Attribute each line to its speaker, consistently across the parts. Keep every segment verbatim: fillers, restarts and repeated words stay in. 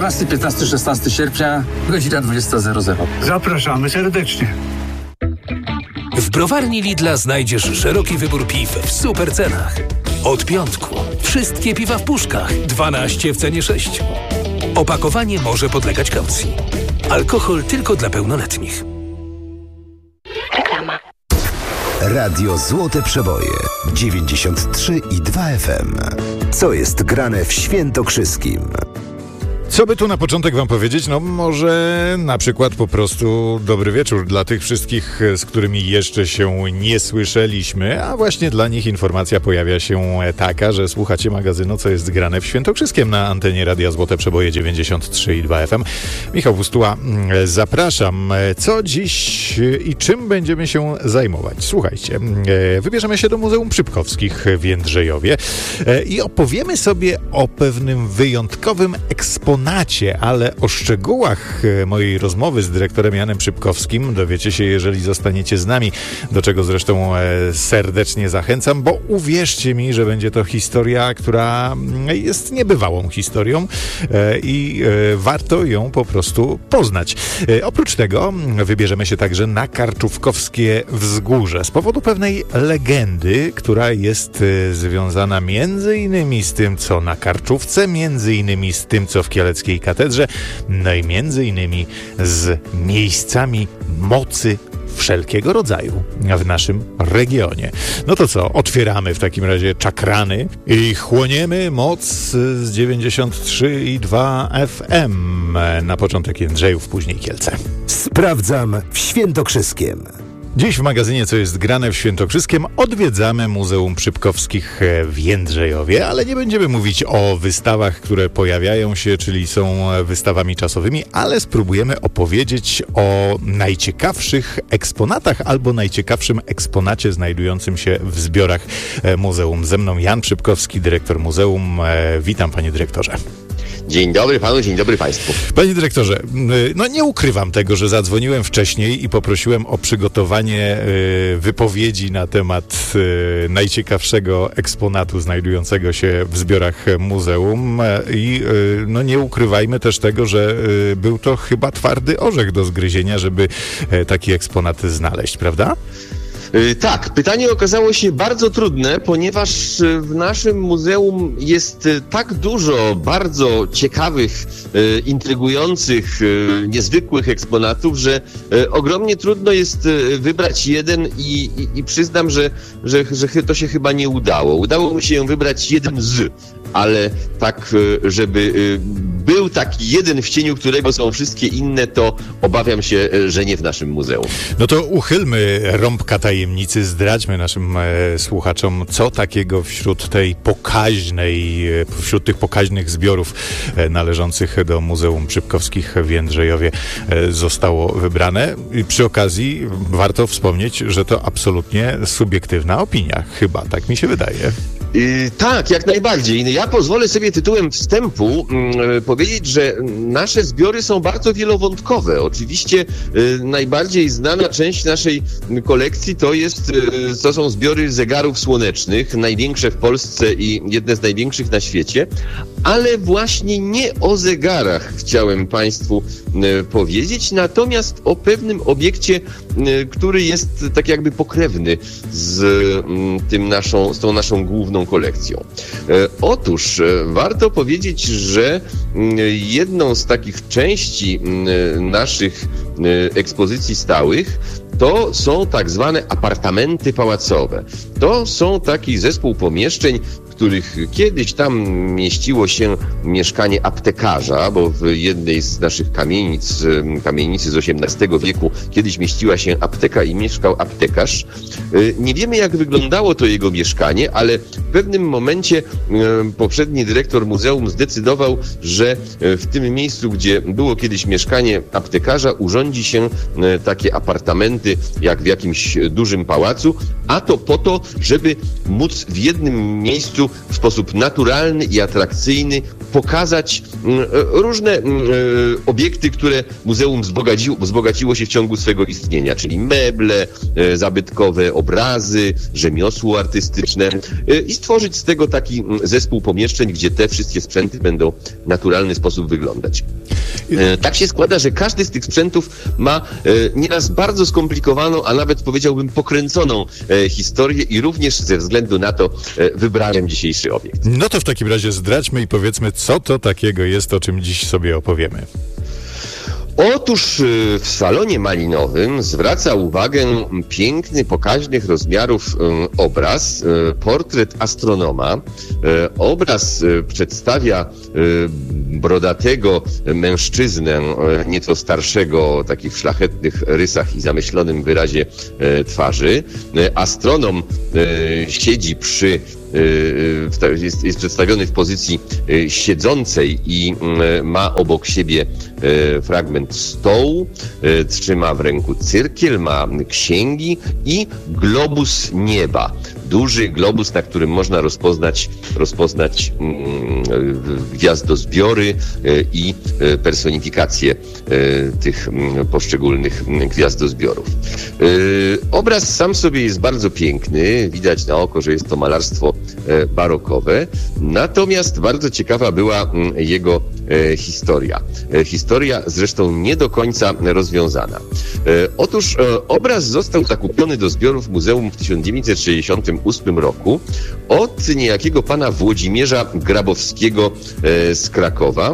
Speaker 1: czternastego, piętnastego, szesnastego sierpnia, godzina dwudziesta zero zero.
Speaker 2: Zapraszamy serdecznie.
Speaker 3: W browarni Lidla znajdziesz szeroki wybór piw w super cenach. Od piątku wszystkie piwa w puszkach, dwanaście w cenie sześciu. Opakowanie może podlegać kaucji. Alkohol tylko dla pełnoletnich.
Speaker 4: Reklama.
Speaker 5: Radio Złote Przeboje dziewięćdziesiąt trzy i dwa F M. Co jest grane w Świętokrzyskim?
Speaker 6: Co by tu na początek wam powiedzieć? No może na przykład po prostu dobry wieczór dla tych wszystkich, z którymi jeszcze się nie słyszeliśmy, a właśnie dla nich informacja pojawia się taka, że słuchacie magazynu Co jest grane w Świętokrzyskiem na antenie Radia Złote Przeboje dziewięćdziesiąt trzy i dwa F M. Michał Pustuła, zapraszam. Co dziś i czym będziemy się zajmować? Słuchajcie, wybierzemy się do Muzeum Przypkowskich w Jędrzejowie i opowiemy sobie o pewnym wyjątkowym eksponacie, ale o szczegółach mojej rozmowy z dyrektorem Janem Przypkowskim dowiecie się, jeżeli zostaniecie z nami, do czego zresztą serdecznie zachęcam, bo uwierzcie mi, że będzie to historia, która jest niebywałą historią i warto ją po prostu poznać. Oprócz tego wybierzemy się także na Karczówkowskie Wzgórze z powodu pewnej legendy, która jest związana między innymi z tym, co na Karczówce, między innymi z tym, co w Kieleckiej Katedrze, no i między innymi z miejscami mocy wszelkiego rodzaju w naszym regionie. No to co? Otwieramy w takim razie czakrany i chłoniemy moc z dziewięćdziesiąt trzy i dwa F M. Na początek Jędrzejów, później Kielce.
Speaker 5: Sprawdzam w Świętokrzyskiem.
Speaker 6: Dziś w magazynie Co jest grane w Świętokrzyskiem odwiedzamy Muzeum Przypkowskich w Jędrzejowie, ale nie będziemy mówić o wystawach, które pojawiają się, czyli są wystawami czasowymi, ale spróbujemy opowiedzieć o najciekawszych eksponatach albo najciekawszym eksponacie znajdującym się w zbiorach muzeum. Ze mną Jan Przypkowski, dyrektor muzeum. Witam, panie dyrektorze.
Speaker 7: Dzień dobry panu, dzień dobry państwu.
Speaker 6: Panie dyrektorze, no nie ukrywam tego, że zadzwoniłem wcześniej i poprosiłem o przygotowanie wypowiedzi na temat najciekawszego eksponatu znajdującego się w zbiorach muzeum i no nie ukrywajmy też tego, że był to chyba twardy orzech do zgryzienia, żeby taki eksponat znaleźć, prawda?
Speaker 7: Tak, pytanie okazało się bardzo trudne, ponieważ w naszym muzeum jest tak dużo bardzo ciekawych, intrygujących, niezwykłych eksponatów, że ogromnie trudno jest wybrać jeden i, i, i przyznam, że, że, że to się chyba nie udało. Udało mi się wybrać jeden z, ale tak, żeby był taki jeden, w cieniu którego są wszystkie inne, to obawiam się, że nie w naszym muzeum.
Speaker 6: No to uchylmy rąbka tajemnicy, zdradźmy naszym e, słuchaczom, co takiego wśród tej pokaźnej, e, wśród tych pokaźnych zbiorów e, należących do Muzeum Przypkowskich w Jędrzejowie e, zostało wybrane. I przy okazji warto wspomnieć, że to absolutnie subiektywna opinia. Chyba, tak mi się wydaje.
Speaker 7: Yy, tak, jak najbardziej. Ja pozwolę sobie tytułem wstępu yy, powiedzieć, że nasze zbiory są bardzo wielowątkowe. Oczywiście yy, najbardziej znana część naszej kolekcji to jest, yy, to są zbiory zegarów słonecznych, największe w Polsce i jedne z największych na świecie, ale właśnie nie o zegarach chciałem państwu yy, powiedzieć, natomiast o pewnym obiekcie, yy, który jest tak jakby pokrewny z, yy, tym naszą, z tą naszą główną kolekcją. Otóż warto powiedzieć, że jedną z takich części naszych ekspozycji stałych to są tak zwane apartamenty pałacowe. To są taki zespół pomieszczeń, w których kiedyś tam mieściło się mieszkanie aptekarza, bo w jednej z naszych kamienic, kamienicy z osiemnastego wieku, kiedyś mieściła się apteka i mieszkał aptekarz. Nie wiemy, jak wyglądało to jego mieszkanie, ale w pewnym momencie poprzedni dyrektor muzeum zdecydował, że w tym miejscu, gdzie było kiedyś mieszkanie aptekarza, urządzi się takie apartamenty, jak w jakimś dużym pałacu, a to po to, żeby móc w jednym miejscu prostu w sposób naturalny i atrakcyjny pokazać różne obiekty, które muzeum wzbogaciło, wzbogaciło się w ciągu swego istnienia, czyli meble, zabytkowe, obrazy, rzemiosło artystyczne i stworzyć z tego taki zespół pomieszczeń, gdzie te wszystkie sprzęty będą w naturalny sposób wyglądać. Tak się składa, że każdy z tych sprzętów ma nieraz bardzo skomplikowaną, a nawet powiedziałbym pokręconą historię i również ze względu na to wybrałem dzisiejszy obiekt.
Speaker 6: No to w takim razie zdradźmy i powiedzmy, co to takiego jest, o czym dziś sobie opowiemy.
Speaker 7: Otóż w salonie malinowym zwraca uwagę piękny, pokaźnych rozmiarów obraz, portret astronoma. Obraz przedstawia brodatego mężczyznę, nieco starszego, o takich szlachetnych rysach i zamyślonym wyrazie twarzy. Astronom siedzi przy Jest, jest przedstawiony w pozycji siedzącej i ma obok siebie fragment stołu, trzyma w ręku cyrkiel, ma księgi i globus nieba. Duży globus, na którym można rozpoznać, rozpoznać gwiazdozbiory i personifikację tych poszczególnych gwiazdozbiorów. Obraz sam sobie jest bardzo piękny, widać na oko, że jest to malarstwo barokowe, natomiast bardzo ciekawa była jego historia. Historia zresztą nie do końca rozwiązana. Otóż obraz został zakupiony do zbiorów muzeum w tysiąc dziewięćset sześćdziesiątym ósmym roku od niejakiego pana Włodzimierza Grabowskiego z Krakowa.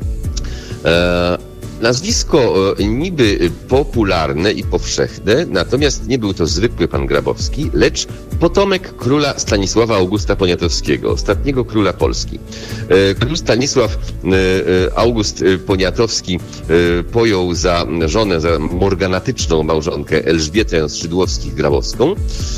Speaker 7: Nazwisko niby popularne i powszechne, natomiast nie był to zwykły pan Grabowski, lecz potomek króla Stanisława Augusta Poniatowskiego, ostatniego króla Polski. Król Stanisław August Poniatowski pojął za żonę, za morganatyczną małżonkę Elżbietę Szydłowskich-Grabowską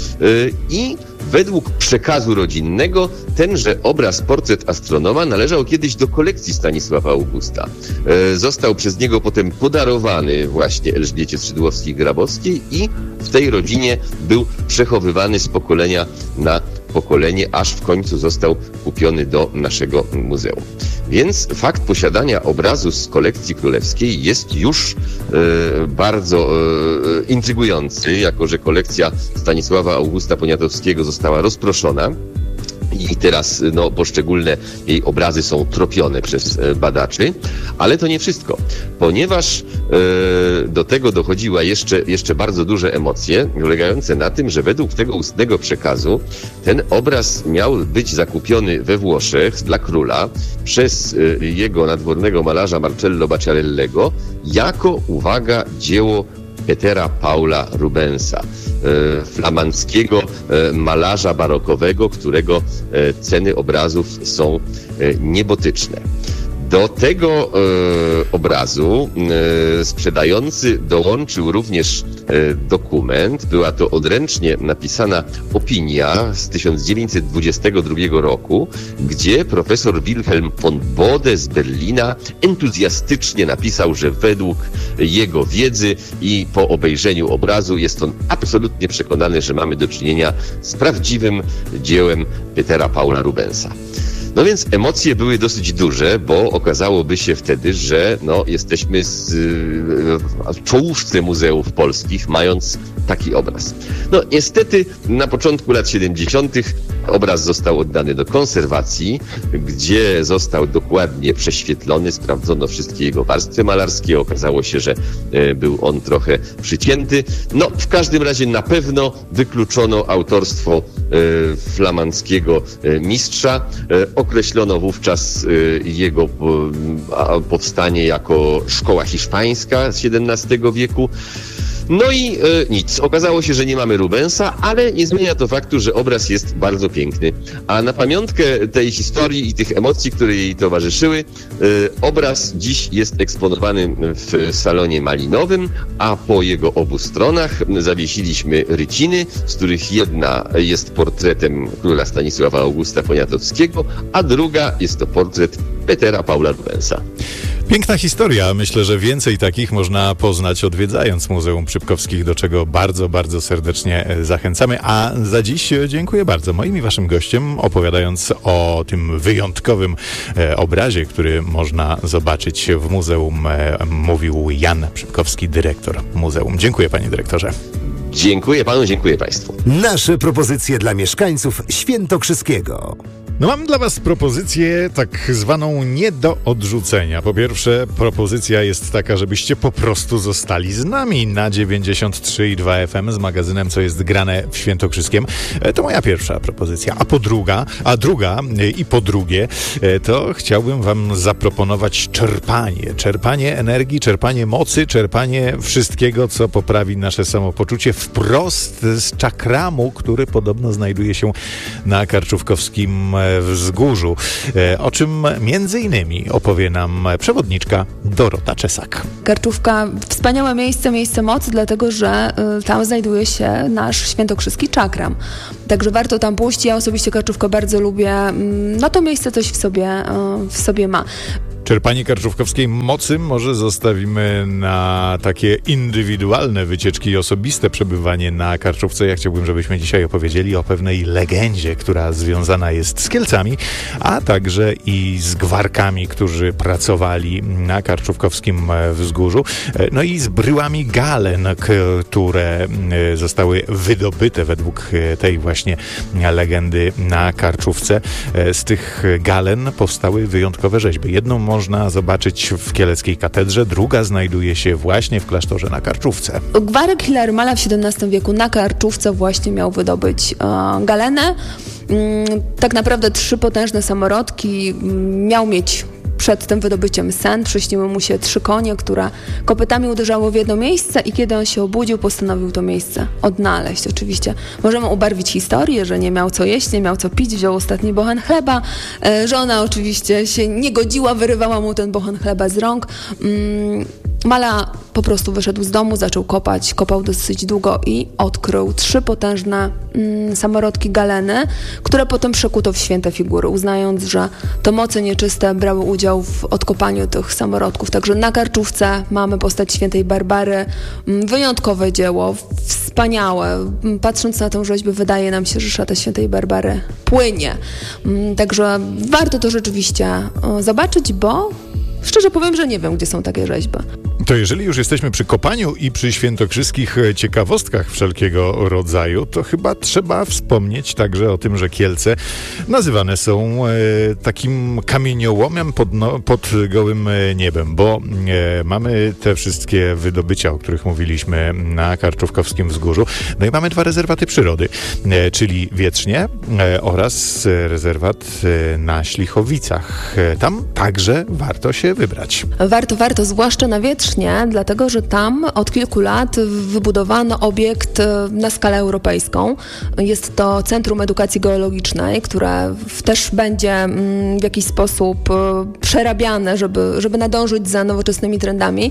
Speaker 7: i według przekazu rodzinnego tenże obraz, portret astronoma, należał kiedyś do kolekcji Stanisława Augusta. Został przez niego potem podarowany właśnie Elżbiecie Szydłowskiej-Grabowskiej i w tej rodzinie był przechowywany z pokolenia na pokolenie, aż w końcu został kupiony do naszego muzeum. Więc fakt posiadania obrazu z kolekcji królewskiej jest już e, bardzo e, intrygujący, jako że kolekcja Stanisława Augusta Poniatowskiego została rozproszona. I teraz no, poszczególne jej obrazy są tropione przez badaczy, ale to nie wszystko, ponieważ e, do tego dochodziła jeszcze, jeszcze bardzo duże emocje, polegające na tym, że według tego ustnego przekazu ten obraz miał być zakupiony we Włoszech dla króla przez e, jego nadwornego malarza Marcello Bacciarellego jako, uwaga, dzieło Petera Paula Rubensa, flamandzkiego malarza barokowego, którego ceny obrazów są niebotyczne. Do tego e, obrazu e, sprzedający dołączył również e, dokument. Była to odręcznie napisana opinia z tysiąc dziewięćset dwudziestego drugiego roku, gdzie profesor Wilhelm von Bode z Berlina entuzjastycznie napisał, że według jego wiedzy i po obejrzeniu obrazu jest on absolutnie przekonany, że mamy do czynienia z prawdziwym dziełem Petera Paula Rubensa. No więc emocje były dosyć duże, bo okazałoby się wtedy, że no, jesteśmy z, w czołówce muzeów polskich, mając taki obraz. No niestety na początku lat siedemdziesiątych obraz został oddany do konserwacji, gdzie został dokładnie prześwietlony, sprawdzono wszystkie jego warstwy malarskie, okazało się, że e, był on trochę przycięty. No w każdym razie na pewno wykluczono autorstwo e, flamandzkiego e, mistrza. E, określono wówczas e, jego e, powstanie jako szkoła hiszpańska z siedemnastego wieku. No i e, nic. Okazało się, że nie mamy Rubensa, ale nie zmienia to faktu, że obraz jest bardzo piękny. A na pamiątkę tej historii i tych emocji, które jej towarzyszyły, e, obraz dziś jest eksponowany w salonie malinowym, a po jego obu stronach zawiesiliśmy ryciny, z których jedna jest portretem króla Stanisława Augusta Poniatowskiego, a druga jest to portret Petera Paula Rubensa.
Speaker 6: Piękna historia. Myślę, że więcej takich można poznać odwiedzając Muzeum Przypkowskich, do czego bardzo, bardzo serdecznie zachęcamy. A za dziś dziękuję bardzo. Moim i waszym gościem, opowiadając o tym wyjątkowym e, obrazie, który można zobaczyć w muzeum, e, mówił Jan Przypkowski, dyrektor muzeum. Dziękuję, panie dyrektorze.
Speaker 7: Dziękuję panu, dziękuję państwu.
Speaker 5: Nasze propozycje dla mieszkańców Świętokrzyskiego.
Speaker 6: No mam dla was propozycję tak zwaną nie do odrzucenia. Po pierwsze, propozycja jest taka, żebyście po prostu zostali z nami na dziewięćdziesiąt trzy i dwa F M z magazynem Co jest grane w Świętokrzyskiem. To moja pierwsza propozycja. A po druga, a druga i po drugie, to chciałbym wam zaproponować czerpanie. Czerpanie energii, czerpanie mocy, czerpanie wszystkiego, co poprawi nasze samopoczucie wprost z czakramu, który podobno znajduje się na Karczówkowskim Wzgórzu, o czym między innymi opowie nam przewodniczka Dorota Czesak.
Speaker 4: Karczówka, wspaniałe miejsce, miejsce mocy, dlatego że y, tam znajduje się nasz świętokrzyski czakram. Także warto tam pójść. Ja osobiście Karczówkę bardzo lubię. No to miejsce coś w sobie, y, w sobie ma.
Speaker 6: Czerpanie karczówkowskiej mocy może zostawimy na takie indywidualne wycieczki i osobiste przebywanie na Karczówce. Ja chciałbym, żebyśmy dzisiaj opowiedzieli o pewnej legendzie, która związana jest z Kielcami, a także i z gwarkami, którzy pracowali na Karczówkowskim Wzgórzu. No i z bryłami galen, które zostały wydobyte według tej właśnie legendy na Karczówce. Z tych galen powstały wyjątkowe rzeźby. Jedną można zobaczyć w Kieleckiej Katedrze, druga znajduje się właśnie w klasztorze na Karczówce.
Speaker 4: Gwarek Hilary Mala w siedemnastym wieku na Karczówce właśnie miał wydobyć e, galenę. Mm, tak naprawdę trzy potężne samorodki mm, miał mieć przed tym wydobyciem sen. Przyśniły mu się trzy konie, które kopytami uderzały w jedno miejsce i kiedy on się obudził, postanowił to miejsce odnaleźć. Oczywiście możemy ubarwić historię, że nie miał co jeść, nie miał co pić, wziął ostatni bochen chleba. E, żona oczywiście się nie godziła, wyrywała mu ten bochen chleba z rąk. Mm, Mala po prostu wyszedł z domu, zaczął kopać, kopał dosyć długo i odkrył trzy potężne mm, samorodki galeny, które potem przekuto w święte figury, uznając, że to moce nieczyste brały udział w odkopaniu tych samorodków. Także na Karczówce mamy postać świętej Barbary, mm, wyjątkowe dzieło, wspaniałe. Mm, patrząc na tę rzeźbę, wydaje nam się, że szata świętej Barbary płynie. Mm, także warto to rzeczywiście o, zobaczyć, bo szczerze powiem, że nie wiem, gdzie są takie rzeźby.
Speaker 6: To jeżeli już jesteśmy przy kopaniu i przy świętokrzyskich ciekawostkach wszelkiego rodzaju, to chyba trzeba wspomnieć także o tym, że Kielce nazywane są e, takim kamieniołomem pod, no, pod gołym niebem, bo e, mamy te wszystkie wydobycia, o których mówiliśmy na Karczówkowskim Wzgórzu. No i mamy dwa rezerwaty przyrody, e, czyli Wietrznie e, oraz rezerwat e, na Ślichowicach. E, tam także warto się wybrać.
Speaker 4: Warto, warto, zwłaszcza na Wietrznie, dlatego że tam od kilku lat wybudowano obiekt na skalę europejską. Jest to Centrum Edukacji Geologicznej, które też będzie w jakiś sposób przerabiane, żeby, żeby nadążyć za nowoczesnymi trendami.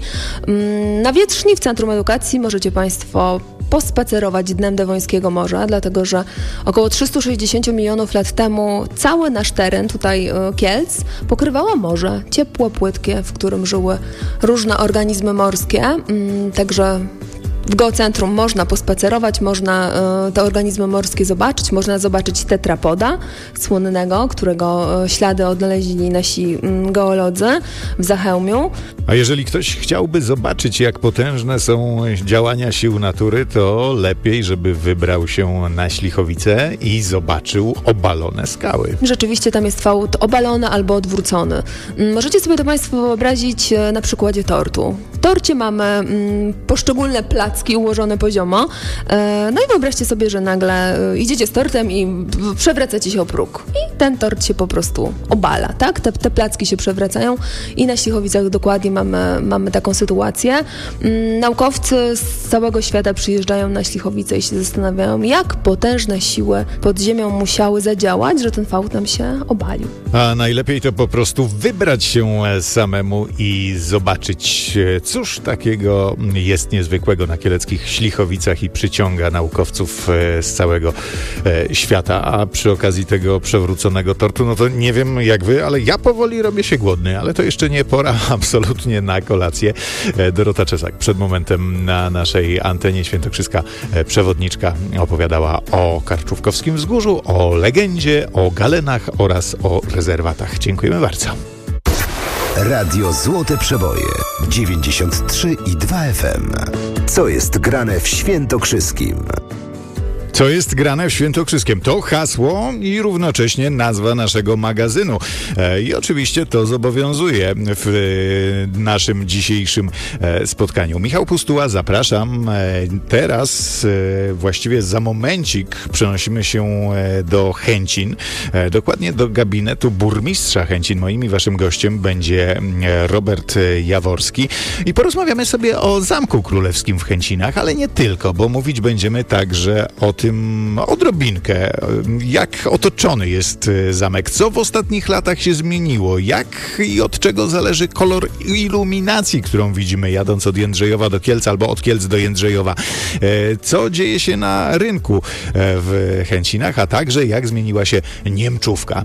Speaker 4: Na Wietrzni w Centrum Edukacji możecie Państwo pospacerować dnem Dewońskiego Morza, dlatego że około trzysta sześćdziesiąt milionów lat temu cały nasz teren, tutaj Kielc, pokrywało morze, ciepłe, płytkie, w którym żyły różne organizmy morskie, także w geocentrum można pospacerować, można y, te organizmy morskie zobaczyć, można zobaczyć tetrapoda słonnego, którego y, ślady odnaleźli nasi y, geolodzy w Zachełmiu.
Speaker 6: A jeżeli ktoś chciałby zobaczyć, jak potężne są działania sił natury, to lepiej, żeby wybrał się na Ślichowice i zobaczył obalone skały.
Speaker 4: Rzeczywiście tam jest fałd obalony albo odwrócony. Y, możecie sobie to Państwo wyobrazić y, na przykładzie tortu. W torcie mamy y, poszczególne placki ułożone poziomo. No i wyobraźcie sobie, że nagle idziecie z tortem i przewracacie się o próg. I ten tort się po prostu obala, tak? Te, te placki się przewracają i na Ślichowicach dokładnie mamy, mamy taką sytuację. Naukowcy z całego świata przyjeżdżają na Ślichowice i się zastanawiają, jak potężne siły pod ziemią musiały zadziałać, że ten fałd nam się obalił.
Speaker 6: A najlepiej to po prostu wybrać się samemu i zobaczyć, cóż takiego jest niezwykłego na Kieleckich Ślichowicach i przyciąga naukowców z całego świata. A przy okazji tego przewróconego tortu, no to nie wiem jak wy, ale ja powoli robię się głodny, ale to jeszcze nie pora absolutnie na kolację. Dorota Czesak przed momentem na naszej antenie świętokrzyska przewodniczka opowiadała o Karczówkowskim Wzgórzu, o legendzie, o galenach oraz o rezerwatach. Dziękujemy bardzo.
Speaker 5: Radio Złote Przeboje dziewięćdziesiąt trzy i dwa F M. Co jest grane w Świętokrzyskim?
Speaker 6: Co jest grane w Świętokrzyskiem? To hasło i równocześnie nazwa naszego magazynu. E, I oczywiście to zobowiązuje w e, naszym dzisiejszym e, spotkaniu. Michał Pustuła, zapraszam. E, teraz e, właściwie za momencik przenosimy się e, do Chęcin, e, dokładnie do gabinetu burmistrza Chęcin. Moim i waszym gościem będzie e, Robert Jaworski i porozmawiamy sobie o Zamku Królewskim w Chęcinach, ale nie tylko, bo mówić będziemy także o tym odrobinkę, jak otoczony jest zamek, co w ostatnich latach się zmieniło, jak i od czego zależy kolor iluminacji, którą widzimy jadąc od Jędrzejowa do Kielc albo od Kielc do Jędrzejowa, co dzieje się na rynku w Chęcinach, a także jak zmieniła się Niemczówka.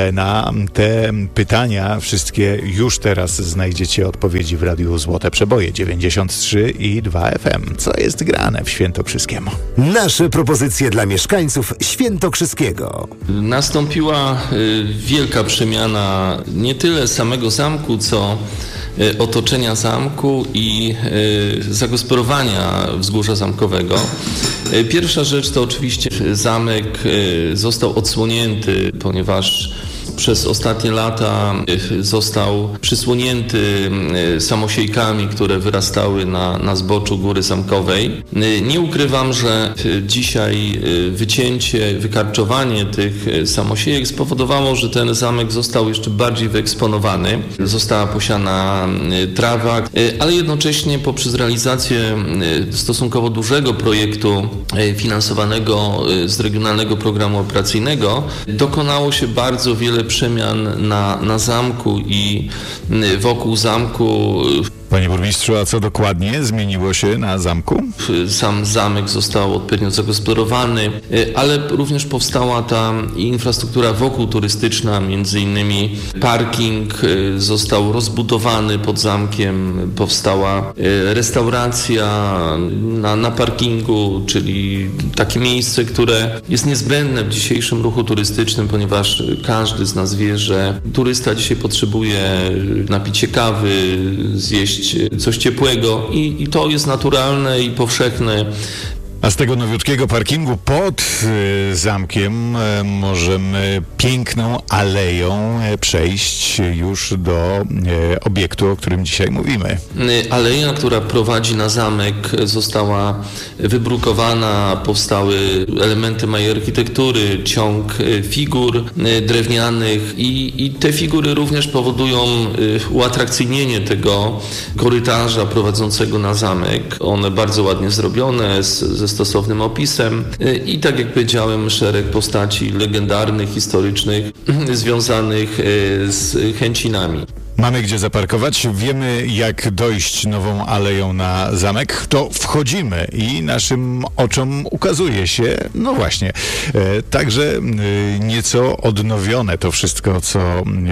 Speaker 6: Na te pytania wszystkie już teraz znajdziecie odpowiedzi w Radiu Złote Przeboje dziewięćdziesiąt trzy i dwa F M. Co jest grane w Świętokrzyskiem?
Speaker 5: Nasze propozycje dla mieszkańców Świętokrzyskiego.
Speaker 8: Nastąpiła y, wielka przemiana nie tyle samego zamku, co y, otoczenia zamku i y, zagospodarowania wzgórza zamkowego. Y, pierwsza rzecz to oczywiście zamek y, został odsłonięty, ponieważ przez ostatnie lata został przysłonięty samosiejkami, które wyrastały na, na zboczu Góry Zamkowej. Nie ukrywam, że dzisiaj wycięcie, wykarczowanie tych samosiejek spowodowało, że ten zamek został jeszcze bardziej wyeksponowany. Została posiana trawa, ale jednocześnie poprzez realizację stosunkowo dużego projektu finansowanego z Regionalnego Programu Operacyjnego dokonało się bardzo wiele przemian na, na zamku i wokół zamku.
Speaker 6: Panie burmistrzu, a co dokładnie zmieniło się na zamku?
Speaker 8: Sam zamek został odpowiednio zagospodarowany, ale również powstała ta infrastruktura wokół turystyczna, między innymi parking został rozbudowany pod zamkiem, powstała restauracja na, na parkingu, czyli takie miejsce, które jest niezbędne w dzisiejszym ruchu turystycznym, ponieważ każdy z nas wie, że turysta dzisiaj potrzebuje napić się kawy, zjeść coś ciepłego i, i to jest naturalne i powszechne.
Speaker 6: A z tego nowiutkiego parkingu pod y, zamkiem y, możemy piękną aleją y, przejść już do y, obiektu, o którym dzisiaj mówimy.
Speaker 8: Aleja, która prowadzi na zamek, została wybrukowana, powstały elementy mojej architektury, ciąg figur y, drewnianych i, i te figury również powodują y, uatrakcyjnienie tego korytarza prowadzącego na zamek. One bardzo ładnie zrobione, z, ze stosownym opisem i tak jak powiedziałem, szereg postaci legendarnych, historycznych związanych z Chęcinami.
Speaker 6: Mamy gdzie zaparkować, wiemy jak dojść nową aleją na zamek, to wchodzimy i naszym oczom ukazuje się, no właśnie, e, także e, nieco odnowione to wszystko, co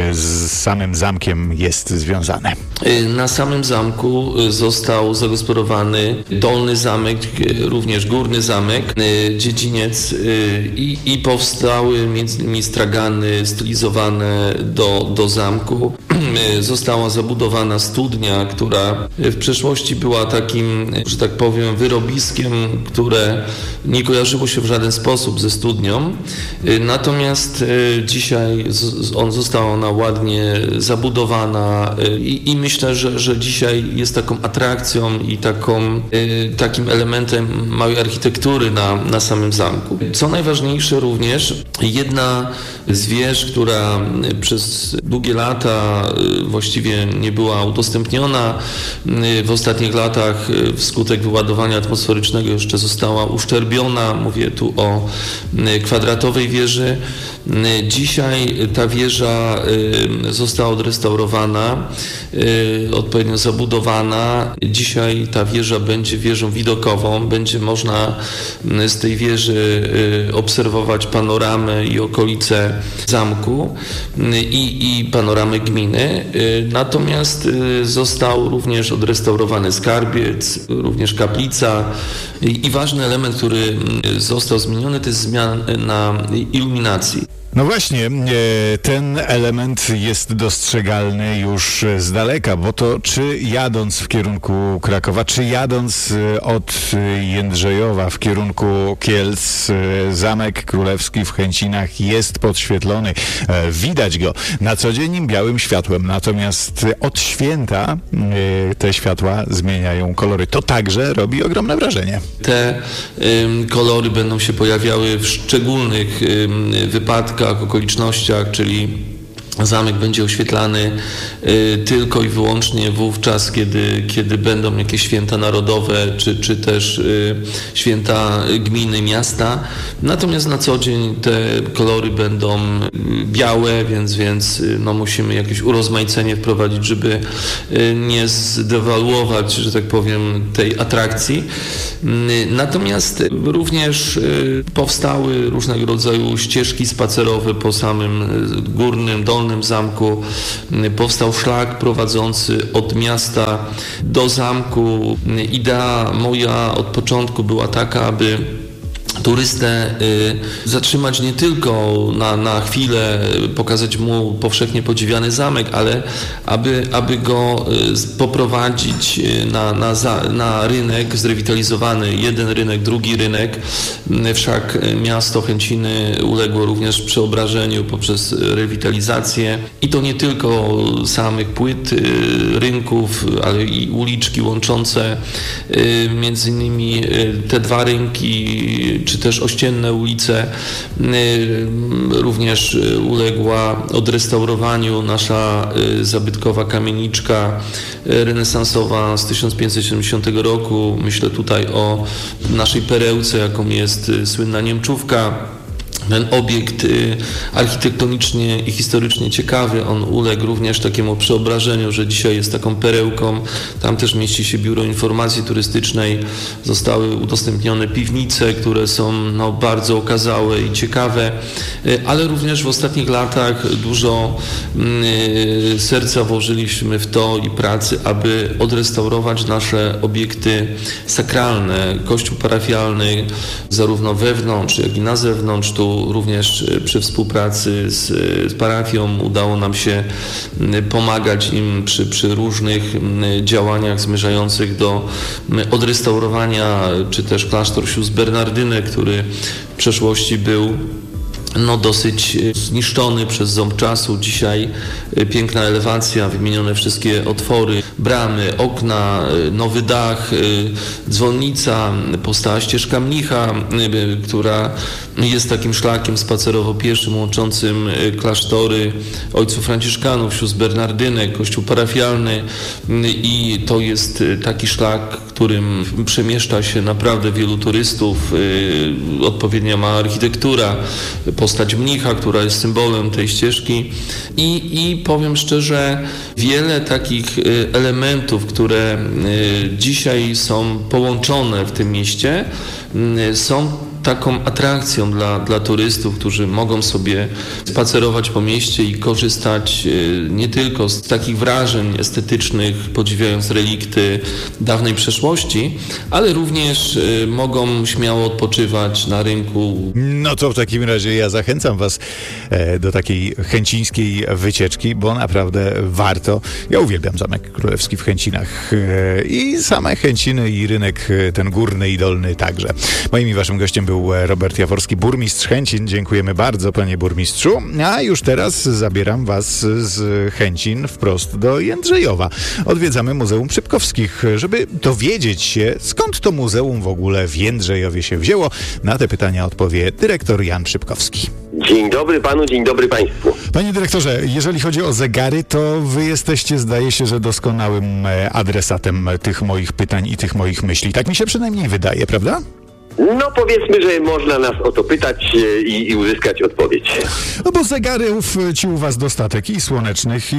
Speaker 6: z samym zamkiem jest związane.
Speaker 8: Na samym zamku został zagospodarowany dolny zamek, również górny zamek, dziedziniec i, i powstały między innymi stragany stylizowane do, do zamku. Została zabudowana studnia, która w przeszłości była takim, że tak powiem, wyrobiskiem, które nie kojarzyło się w żaden sposób ze studnią. Natomiast dzisiaj on została ona ładnie zabudowana i, i myślę, że, że dzisiaj jest taką atrakcją i taką, takim elementem małej architektury na, na samym zamku. Co najważniejsze również, jedna z wież, która przez długie lata właściwie nie była udostępniona. W ostatnich latach wskutek wyładowania atmosferycznego jeszcze została uszczerbiona. Mówię tu o kwadratowej wieży. Dzisiaj ta wieża została odrestaurowana, odpowiednio zabudowana. Dzisiaj ta wieża będzie wieżą widokową. Będzie można z tej wieży obserwować panoramę i okolice zamku i, i panoramę gminy. Natomiast został również odrestaurowany skarbiec, również kaplica i, i ważny element, który został zmieniony, to jest zmiana iluminacji.
Speaker 6: No właśnie, ten element jest dostrzegalny już z daleka, bo to czy jadąc w kierunku Krakowa, czy jadąc od Jędrzejowa w kierunku Kielc, Zamek Królewski w Chęcinach jest podświetlony. Widać go na co dzień białym światłem, natomiast od święta te światła zmieniają kolory. To także robi ogromne wrażenie.
Speaker 8: Te ym, kolory będą się pojawiały w szczególnych ym, wypadkach, okolicznościach, czyli zamek będzie oświetlany y, tylko i wyłącznie wówczas, kiedy, kiedy będą jakieś święta narodowe, czy, czy też y, święta gminy, miasta. Natomiast na co dzień te kolory będą białe, więc, więc no, musimy jakieś urozmaicenie wprowadzić, żeby y, nie zdewaluować, że tak powiem, tej atrakcji. Y, natomiast również y, powstały różnego rodzaju ścieżki spacerowe po samym górnym, dolnym zamku. Powstał szlak prowadzący od miasta do zamku. Idea moja od początku była taka, aby turystę y, zatrzymać nie tylko na, na chwilę, pokazać mu powszechnie podziwiany zamek, ale aby, aby go y, poprowadzić na, na, za, na rynek zrewitalizowany, jeden rynek, drugi rynek. Y, wszak miasto Chęciny uległo również przeobrażeniu poprzez rewitalizację i to nie tylko samych płyt y, rynków, ale i uliczki łączące y, między innymi y, te dwa rynki, czy też ościenne ulice. Również uległa odrestaurowaniu nasza zabytkowa kamieniczka renesansowa z tysiąc pięćset siedemdziesiątego roku. Myślę tutaj o naszej perełce, jaką jest słynna Niemczówka. Ten obiekt y, architektonicznie i historycznie ciekawy, on uległ również takiemu przeobrażeniu, że dzisiaj jest taką perełką. Tam też mieści się Biuro Informacji Turystycznej. Zostały udostępnione piwnice, które są no, bardzo okazałe i ciekawe, y, ale również w ostatnich latach dużo y, serca włożyliśmy w to i pracy, aby odrestaurować nasze obiekty sakralne, kościół parafialny, zarówno wewnątrz, jak i na zewnątrz. Tu również przy współpracy z, z parafią udało nam się pomagać im przy, przy różnych działaniach zmierzających do odrestaurowania, czy też klasztor sióstr Bernardynek, który w przeszłości był no dosyć zniszczony przez ząb czasu. Dzisiaj piękna elewacja, wymienione wszystkie otwory, bramy, okna, nowy dach, dzwonnica, powstała ścieżka mnicha, która jest takim szlakiem spacerowo-pieszym łączącym klasztory ojców franciszkanów, sióstr Bernardynek, kościół parafialny i to jest taki szlak, którym przemieszcza się naprawdę wielu turystów. Odpowiednia ma architektura, postać mnicha, która jest symbolem tej ścieżki i, i powiem szczerze, wiele takich elementów, które dzisiaj są połączone w tym mieście, są taką atrakcją dla, dla turystów, którzy mogą sobie spacerować po mieście i korzystać nie tylko z takich wrażeń estetycznych, podziwiając relikty dawnej przeszłości, ale również mogą śmiało odpoczywać na rynku.
Speaker 6: No to w takim razie ja zachęcam was do takiej chęcińskiej wycieczki, bo naprawdę warto. Ja uwielbiam Zamek Królewski w Chęcinach i same Chęciny i rynek ten górny i dolny także. Moim i waszym gościem był Robert Jaworski, burmistrz Chęcin. Dziękujemy bardzo, panie burmistrzu. A już teraz zabieram was z Chęcin wprost do Jędrzejowa. Odwiedzamy Muzeum Przypkowskich, żeby dowiedzieć się, skąd to muzeum w ogóle w Jędrzejowie się wzięło. Na te pytania odpowie dyrektor Jan Przypkowski.
Speaker 9: Dzień dobry panu, dzień dobry państwu.
Speaker 6: Panie dyrektorze, jeżeli chodzi o zegary, to wy jesteście, zdaje się, że doskonałym e, adresatem tych moich pytań i tych moich myśli. Tak mi się przynajmniej wydaje, prawda?
Speaker 9: No powiedzmy, że można nas o to pytać e, i, i uzyskać odpowiedź.
Speaker 6: No bo zegarów ci u was dostatek i słonecznych, i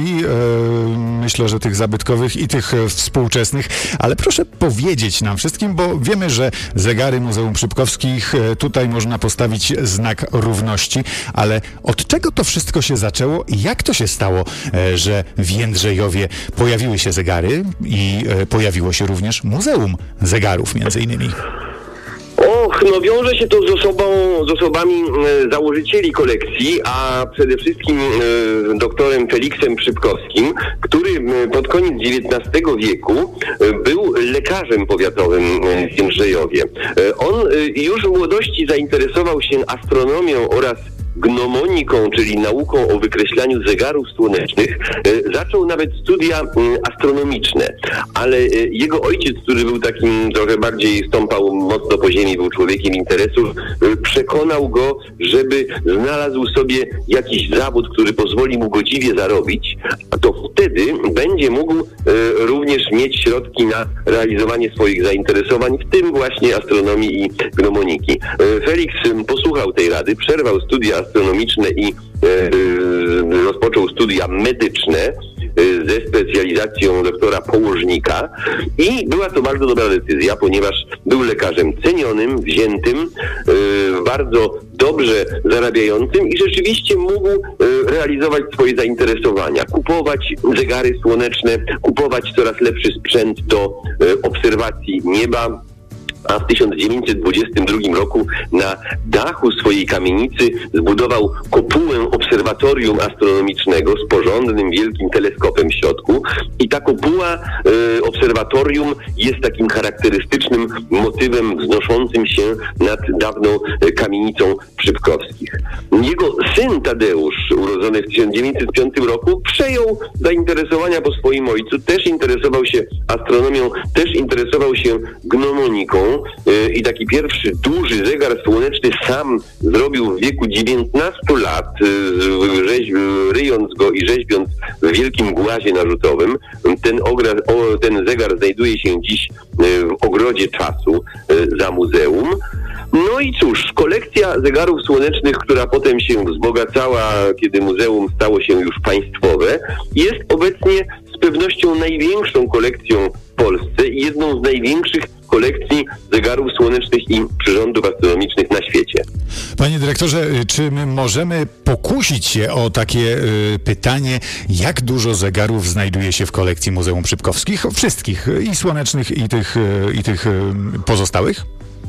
Speaker 6: e, myślę, że tych zabytkowych, i tych e, współczesnych, ale proszę powiedzieć nam wszystkim, bo wiemy, że zegary Muzeum Szybkowskich, e, tutaj można postawić znak równości, ale od czego to wszystko się zaczęło i jak to się stało, e, że w Jędrzejowie pojawiły się zegary i e, pojawiło się również Muzeum Zegarów między innymi?
Speaker 9: Och, no wiąże się to z osobą, z osobami e, założycieli kolekcji, a przede wszystkim e, doktorem Feliksem Szybkowskim, który e, pod koniec dziewiętnastego wieku e, był lekarzem powiatowym e, w Jędrzejowie. E, on e, już w młodości zainteresował się astronomią oraz gnomoniką, czyli nauką o wykreślaniu zegarów słonecznych. E, zaczął nawet studia e, astronomiczne, ale e, jego ojciec, który był takim trochę bardziej stąpał mocno po ziemi, był człowiekiem interesów, e, przekonał go, żeby znalazł sobie jakiś zawód, który pozwoli mu godziwie zarobić, a to wtedy będzie mógł e, również mieć środki na realizowanie swoich zainteresowań, w tym właśnie astronomii i gnomoniki. E, Feliks e, posłuchał tej rady, przerwał studia astronomiczne i e, e, rozpoczął studia medyczne e, ze specjalizacją doktora położnika i była to bardzo dobra decyzja, ponieważ był lekarzem cenionym, wziętym, e, bardzo dobrze zarabiającym i rzeczywiście mógł e, realizować swoje zainteresowania, kupować zegary słoneczne, kupować coraz lepszy sprzęt do e, obserwacji nieba. A w tysiąc dziewięćset dwudziestym drugim roku na dachu swojej kamienicy zbudował kopułę obserwatorium astronomicznego z porządnym, wielkim teleskopem w środku. I ta kopuła e, obserwatorium jest takim charakterystycznym motywem wznoszącym się nad dawną e, kamienicą Szybkowskich. Jego syn Tadeusz, urodzony w tysiąc dziewięćset piątym roku, przejął zainteresowania po swoim ojcu, też interesował się astronomią, też interesował się gnomoniką. I taki pierwszy duży zegar słoneczny sam zrobił w wieku dziewiętnastu lat, rzeźb, ryjąc go i rzeźbiąc w wielkim głazie narzutowym. Ten, ogra, o, ten zegar znajduje się dziś w ogrodzie czasu za muzeum. No i cóż, kolekcja zegarów słonecznych, która potem się wzbogacała, kiedy muzeum stało się już państwowe, jest obecnie z pewnością największą kolekcją w Polsce i jedną z największych kolekcji zegarów słonecznych i przyrządów astronomicznych na świecie.
Speaker 6: Panie dyrektorze, czy my możemy pokusić się o takie y, pytanie, jak dużo zegarów znajduje się w kolekcji Muzeum Szybkowskich? Wszystkich, i słonecznych, i tych, y, i tych y, pozostałych?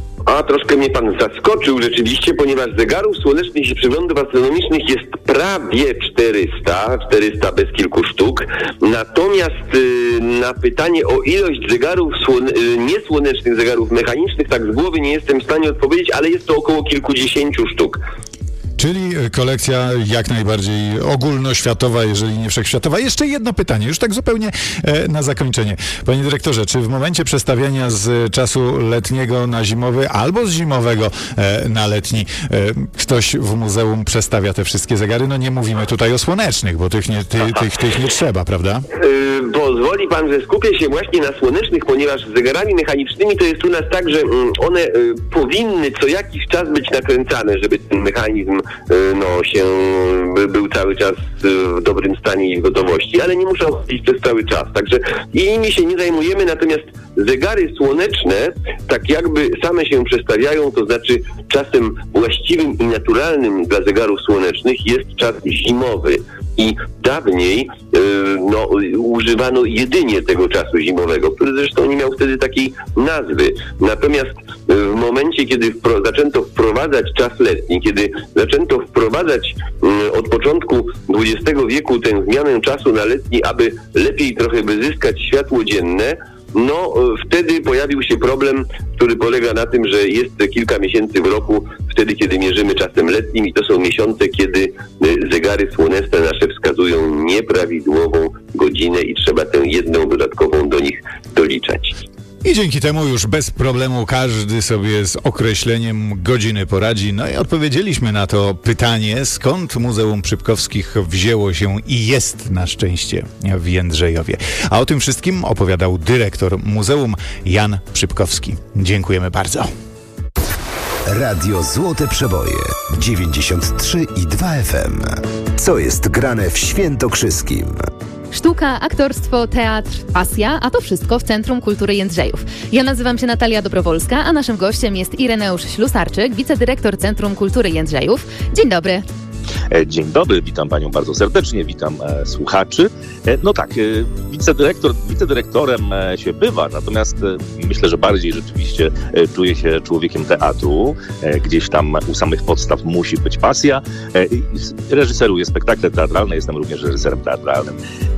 Speaker 9: A troszkę mnie pan zaskoczył rzeczywiście, ponieważ zegarów słonecznych i przyrządów astronomicznych jest prawie czterysta, czterysta bez kilku sztuk. Natomiast y, na pytanie o ilość zegarów słone, y, niesłonecznych, zegarów mechanicznych, tak z głowy nie jestem w stanie odpowiedzieć, ale jest to około kilkudziesięciu sztuk.
Speaker 6: Czyli kolekcja jak najbardziej ogólnoświatowa, jeżeli nie wszechświatowa. Jeszcze jedno pytanie, już tak zupełnie e, na zakończenie. Panie dyrektorze, czy w momencie przestawiania z czasu letniego na zimowy albo z zimowego e, na letni e, ktoś w muzeum przestawia te wszystkie zegary? No nie mówimy tutaj o słonecznych, bo tych nie, ty, tych, tych nie trzeba, prawda?
Speaker 9: Yy, pozwoli pan, że skupię się właśnie na słonecznych, ponieważ z zegarami mechanicznymi to jest u nas tak, że mm, one y, powinny co jakiś czas być nakręcane, żeby ten mechanizm no się był cały czas w dobrym stanie i w gotowości, ale nie muszą chodzić przez cały czas. Także i nimi się nie zajmujemy, natomiast zegary słoneczne tak jakby same się przestawiają, to znaczy czasem właściwym i naturalnym dla zegarów słonecznych jest czas zimowy. I dawniej yy, no, używano jedynie tego czasu zimowego, który zresztą nie miał wtedy takiej nazwy. Natomiast yy, w momencie, kiedy wpro- zaczęto wprowadzać czas letni, kiedy zaczęto wprowadzać yy, od początku dwudziestego wieku tę zmianę czasu na letni, aby lepiej trochę wyzyskać światło dzienne, no wtedy pojawił się problem, który polega na tym, że jest kilka miesięcy w roku, wtedy kiedy mierzymy czasem letnim i to są miesiące, kiedy zegary słoneczne nasze wskazują nieprawidłową godzinę i trzeba tę jedną dodatkową do nich doliczać.
Speaker 6: I dzięki temu już bez problemu każdy sobie z określeniem godziny poradzi. No i odpowiedzieliśmy na to pytanie, skąd Muzeum Przypkowskich wzięło się i jest na szczęście w Jędrzejowie. A o tym wszystkim opowiadał dyrektor muzeum Jan Przypkowski. Dziękujemy bardzo.
Speaker 5: Radio Złote Przeboje dziewięćdziesiąt trzy i dwa F M. Co jest grane w Świętokrzyskim?
Speaker 10: Sztuka, aktorstwo, teatr, pasja, a to wszystko w Centrum Kultury Jędrzejów. Ja nazywam się Natalia Dobrowolska, a naszym gościem jest Ireneusz Ślusarczyk, wicedyrektor Centrum Kultury Jędrzejów. Dzień dobry.
Speaker 11: Dzień dobry, witam Panią bardzo serdecznie, witam e, słuchaczy. E, no tak, e, wicedyrektor, wicedyrektorem e, się bywa, natomiast e, myślę, że bardziej rzeczywiście e, czuję się człowiekiem teatru. E, gdzieś tam u samych podstaw musi być pasja. E, reżyseruję spektakle teatralne, jestem również reżyserem teatralnym.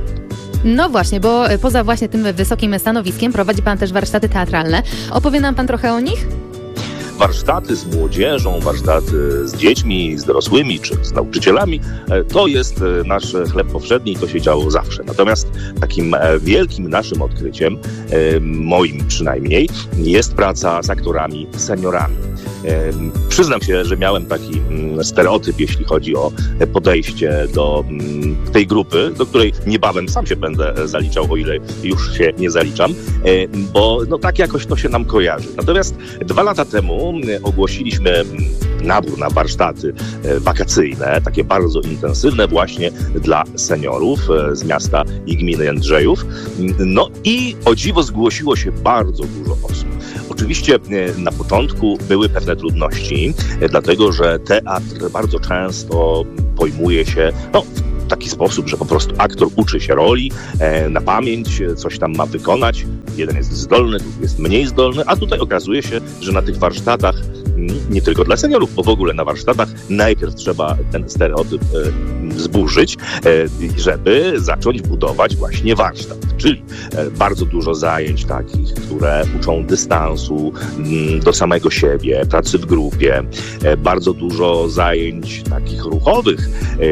Speaker 10: No właśnie, bo poza właśnie tym wysokim stanowiskiem prowadzi Pan też warsztaty teatralne. Opowie nam Pan trochę o nich?
Speaker 11: Warsztaty z młodzieżą, warsztaty z dziećmi, z dorosłymi czy z nauczycielami, to jest nasz chleb powszedni i to się działo zawsze. Natomiast takim wielkim naszym odkryciem, moim przynajmniej, jest praca z aktorami seniorami. Przyznam się, że miałem taki stereotyp, jeśli chodzi o podejście do tej grupy, do której niebawem sam się będę zaliczał, o ile już się nie zaliczam, bo no tak jakoś to się nam kojarzy. Natomiast dwa lata temu ogłosiliśmy nabór na warsztaty wakacyjne, takie bardzo intensywne właśnie dla seniorów z miasta i gminy Jędrzejów. No i o dziwo zgłosiło się bardzo dużo osób. Oczywiście na początku były pewne trudności, dlatego że teatr bardzo często pojmuje się no, w taki sposób, że po prostu aktor uczy się roli e, na pamięć, coś tam ma wykonać. Jeden jest zdolny, drugi jest mniej zdolny, a tutaj okazuje się, że na tych warsztatach, nie tylko dla seniorów, bo w ogóle na warsztatach najpierw trzeba ten stereotyp e, zburzyć, e, żeby zacząć budować właśnie warsztat. Czyli e, bardzo dużo zajęć takich, które uczą dystansu m, do samego siebie, pracy w grupie, e, bardzo dużo zajęć takich ruchowych,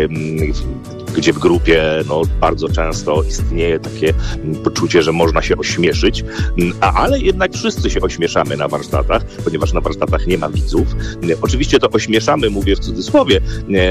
Speaker 11: e, gdzie w grupie no, bardzo często istnieje takie poczucie, że można się ośmieszyć, a, ale jednak wszyscy się ośmieszamy na warsztatach, ponieważ na warsztatach nie ma widzów. Oczywiście to ośmieszamy, mówię w cudzysłowie,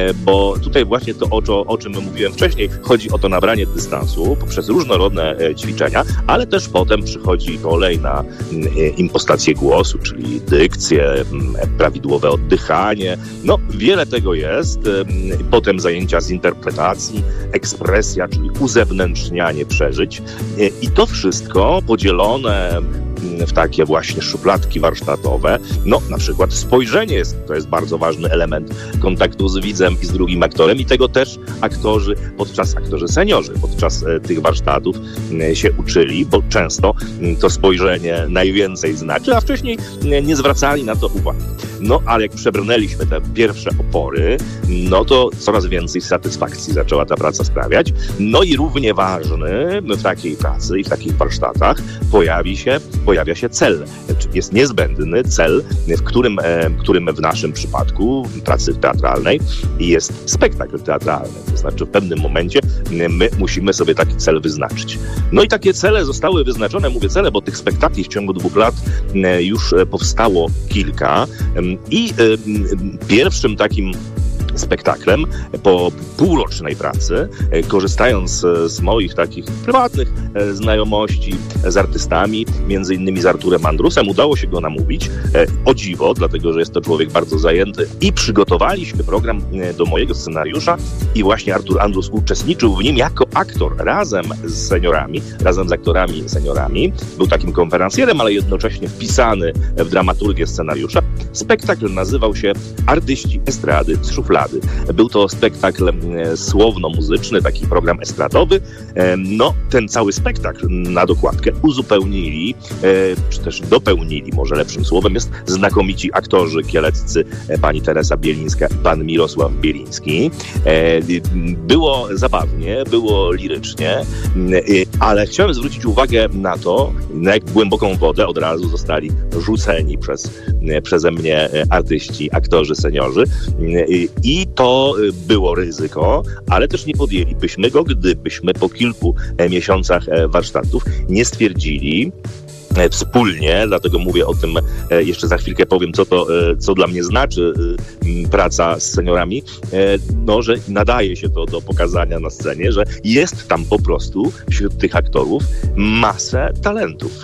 Speaker 11: bo tutaj właśnie to, o, o czym mówiłem wcześniej, chodzi o to nabranie dystansu poprzez różnorodne ćwiczenia, ale też potem przychodzi kolej na impostację głosu, czyli dykcję, prawidłowe oddychanie. No, wiele tego jest. Potem zajęcia z interpretacji, ekspresja, czyli uzewnętrznianie przeżyć. I to wszystko podzielone w takie właśnie szufladki warsztatowe. No, na przykład spojrzenie jest, to jest bardzo ważny element kontaktu z widzem i z drugim aktorem i tego też aktorzy, podczas aktorzy seniorzy, podczas e, tych warsztatów e, się uczyli, bo często e, to spojrzenie najwięcej znaczy, a wcześniej e, nie zwracali na to uwagi. No, ale jak przebrnęliśmy te pierwsze opory, no to coraz więcej satysfakcji zaczęła ta praca sprawiać. No i równie ważny w takiej pracy i w takich warsztatach pojawi się pojawia się cel. Jest niezbędny cel, w którym, w którym w naszym przypadku pracy teatralnej jest spektakl teatralny. To znaczy w pewnym momencie my musimy sobie taki cel wyznaczyć. No i takie cele zostały wyznaczone, mówię cele, bo tych spektakli w ciągu dwóch lat już powstało kilka i pierwszym takim spektaklem po półrocznej pracy, korzystając z moich takich prywatnych znajomości z artystami, między innymi z Arturem Andrusem, udało się go namówić. O dziwo, dlatego że jest to człowiek bardzo zajęty i przygotowaliśmy program do mojego scenariusza i właśnie Artur Andrus uczestniczył w nim jako aktor razem z seniorami, razem z aktorami seniorami. Był takim konferencjerem, ale jednocześnie wpisany w dramaturgię scenariusza. Spektakl nazywał się Artyści estrady z szuflady. Był to spektakl słowno-muzyczny, taki program estradowy. No, ten cały spektakl na dokładkę uzupełnili, czy też dopełnili, może lepszym słowem jest, znakomici aktorzy kieleccy, pani Teresa Bielińska i pan Mirosław Bieliński. Było zabawnie, było lirycznie, ale chciałem zwrócić uwagę na to, na jak głęboką wodę od razu zostali rzuceni przez, przeze mnie artyści, aktorzy, seniorzy. I to było ryzyko, ale też nie podjęlibyśmy go, gdybyśmy po kilku miesiącach warsztatów nie stwierdzili, wspólnie, dlatego mówię o tym, jeszcze za chwilkę powiem, co to, co dla mnie znaczy praca z seniorami, no, że nadaje się to do pokazania na scenie, że jest tam po prostu wśród tych aktorów masę talentów.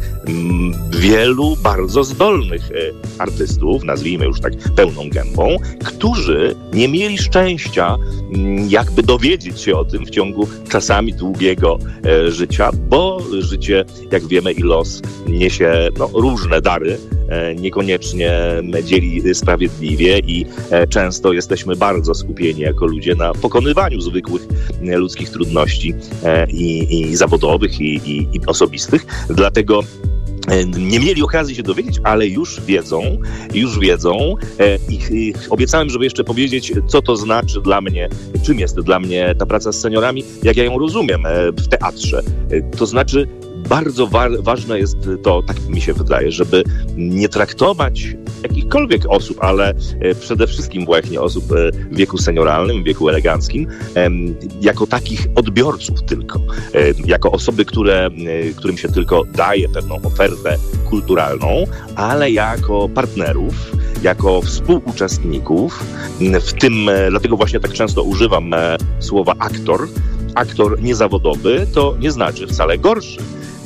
Speaker 11: Wielu bardzo zdolnych artystów, nazwijmy już tak pełną gębą, którzy nie mieli szczęścia jakby dowiedzieć się o tym w ciągu czasami długiego życia, bo życie, jak wiemy, i los niesie no, różne dary, niekoniecznie dzieli sprawiedliwie i często jesteśmy bardzo skupieni jako ludzie na pokonywaniu zwykłych ludzkich trudności i, i zawodowych, i, i, i osobistych. Dlatego nie mieli okazji się dowiedzieć, ale już wiedzą, już wiedzą i, i obiecałem, żeby jeszcze powiedzieć, co to znaczy dla mnie, czym jest dla mnie ta praca z seniorami, jak ja ją rozumiem w teatrze. To znaczy bardzo wa- ważne jest to, tak mi się wydaje, żeby nie traktować jakichkolwiek osób, ale przede wszystkim właśnie osób w wieku senioralnym, w wieku eleganckim, jako takich odbiorców tylko. Jako osoby, które, którym się tylko daje pewną ofertę kulturalną, ale jako partnerów, jako współuczestników, w tym, dlatego właśnie tak często używam słowa aktor. Aktor niezawodowy to nie znaczy wcale gorszy.